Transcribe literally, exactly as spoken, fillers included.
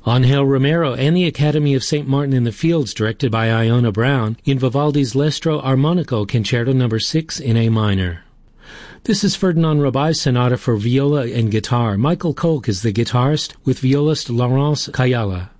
Angel Romero and the Academy of Saint Martin in the Fields, directed by Iona Brown, in Vivaldi's L'Estro Armonico Concerto number six in A minor. This is Ferdinand Robai's sonata for viola and guitar. Michael Kolk is the guitarist, with violist Laurence Kayala.